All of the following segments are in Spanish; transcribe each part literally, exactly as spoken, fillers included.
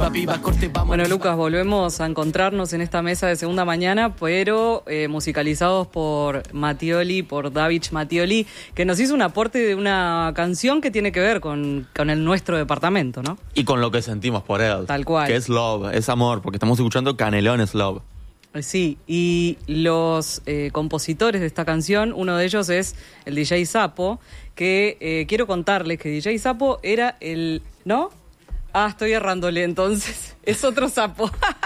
Bueno, Lucas, volvemos a encontrarnos en esta mesa de segunda mañana, pero eh, musicalizados por Mattioli, por David Mattioli, que nos hizo un aporte de una canción que tiene que ver con, con el nuestro departamento, ¿no? Y con lo que sentimos por él. Tal cual. Que es love, es amor, porque estamos escuchando Canelones Love. Sí, y los eh, compositores de esta canción, uno de ellos es el D J Sapo, que eh, quiero contarles que D J Sapo era el... ¿No? Ah, estoy errándole, entonces. Es otro sapo.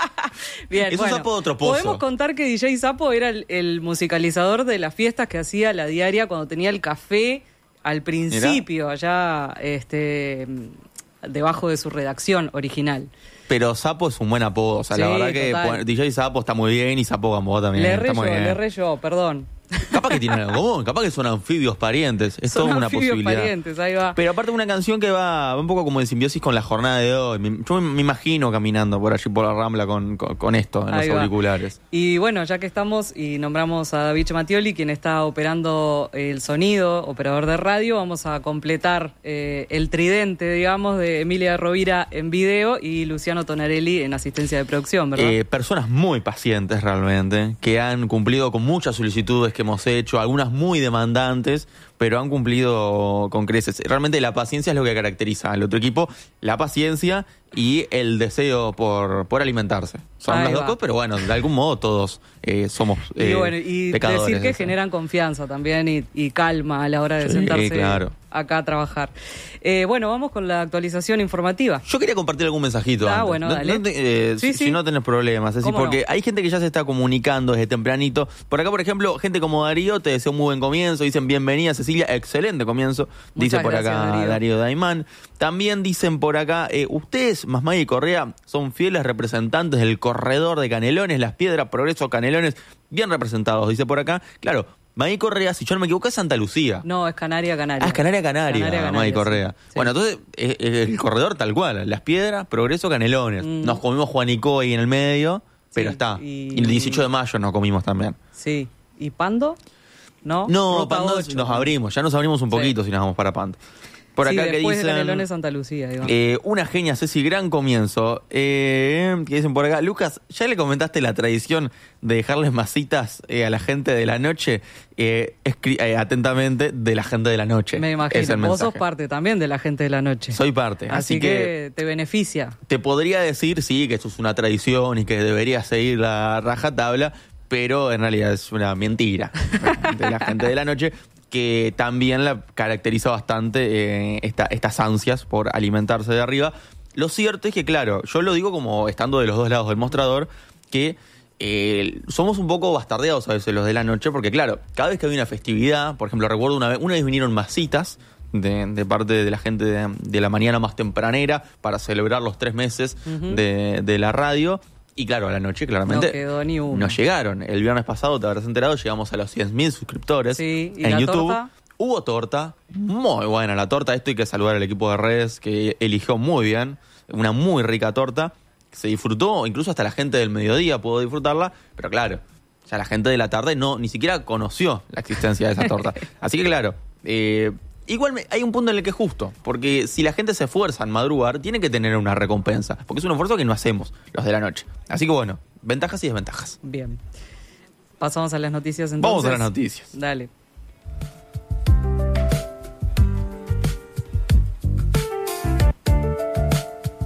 Bien, es bueno, un sapo de otro pozo. Podemos contar que D J Sapo era el, el musicalizador de las fiestas que hacía La Diaria cuando tenía el café al principio, Mirá. allá este, debajo de su redacción original. Pero Sapo es un buen apodo, o sea, sí, la verdad que total. D J Sapo está muy bien y Sapo Gamboa también. Le erré está muy yo, bien. le erré yo, perdón. Capaz que tienen algo común, capaz que son anfibios parientes, es son toda una anfibios posibilidad. Parientes, ahí va. Pero aparte una canción que va, va un poco como de simbiosis con la jornada de hoy. Yo me imagino caminando por allí por la Rambla con, con, con esto en ahí los va. auriculares. Y bueno, ya que estamos y nombramos a David Mattioli, quien está operando el sonido, operador de radio, vamos a completar eh, el tridente, digamos, de Emilia Rovira en video y Luciano Tonarelli en asistencia de producción, ¿verdad? Eh, personas muy pacientes realmente, que han cumplido con muchas solicitudes que hemos hecho, algunas muy demandantes, pero han cumplido con creces. Realmente la paciencia es lo que caracteriza al otro equipo, la paciencia y el deseo por, por alimentarse. Son las dos cosas, pero bueno, de algún modo todos eh, somos eh, y bueno, y pecadores. Decir que eso. generan confianza también y, y calma a la hora de sí, sentarse claro. acá a trabajar. Eh, bueno, vamos con la actualización informativa. Yo quería compartir algún mensajito Ah, antes. bueno, no, dale. no te, eh, sí, si, sí. si no tenés problemas, así, porque no? hay gente que ya se está comunicando desde tempranito. Por acá, por ejemplo, gente como Darío te desea un muy buen comienzo, dicen bienvenida Cecilia, excelente comienzo, dice Muchas por gracias, acá Darío. Darío Daimán. También dicen por acá, eh, ustedes, Masmay y Correa, son fieles representantes del corredor de Canelones, Las Piedras, Progreso, Canelones, bien representados, dice por acá. Claro, May Correa, si yo no me equivoco, es Santa Lucía. No, es Canaria, Canaria. Ah, es Canaria, Canaria, Canaria, Canaria May Correa. Sí, sí. Bueno, entonces, es, es el corredor tal cual, Las Piedras, Progreso, Canelones. Mm. Nos comimos Juanico ahí en el medio, pero sí, está. Y, y el dieciocho de mayo nos comimos también. Sí. ¿Y Pando? No, no Pando nos abrimos, ya nos abrimos un poquito sí. si nos vamos para Pando. Por acá sí, que después dicen, de Canelones, Santa Lucía. Eh, una genia, Ceci, gran comienzo. Eh, que dicen por acá, Lucas, ¿ya le comentaste la tradición de dejarles masitas eh, a la gente de la noche? Eh, escri- eh, atentamente, de la gente de la noche. Me imagino, vos sos parte también de la gente de la noche. Soy parte. Así, así que, que te beneficia. Te podría decir, sí, que esto es una tradición y que deberías seguir la rajatabla, pero en realidad es una mentira de la gente de la noche, que también la caracteriza bastante eh, esta, estas ansias por alimentarse de arriba. Lo cierto es que, claro, yo lo digo como estando de los dos lados del mostrador, que eh, somos un poco bastardeados a veces los de la noche, porque claro, cada vez que hay una festividad, por ejemplo, recuerdo una vez, una vez vinieron masitas de, de parte de la gente de, de la mañana más tempranera para celebrar los tres meses uh-huh. de, de la radio. Y claro, a la noche claramente no quedó ni uno. Nos llegaron. El viernes pasado, te habrás enterado, llegamos a los cien mil suscriptores sí, ¿y en la YouTube. Torta? Hubo torta, muy buena la torta. Esto hay que saludar al equipo de redes que eligió muy bien. Una muy rica torta. Se disfrutó, incluso hasta la gente del mediodía pudo disfrutarla. Pero claro, ya la gente de la tarde no ni siquiera conoció la existencia de esa torta. Así que claro, eh, igual me, hay un punto en el que es justo, porque si la gente se esfuerza en madrugar, tiene que tener una recompensa, porque es un esfuerzo que no hacemos los de la noche. Así que bueno, ventajas y desventajas. Bien. Pasamos a las noticias entonces. Vamos a las noticias. Dale.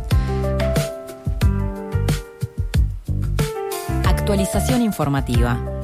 Actualización informativa.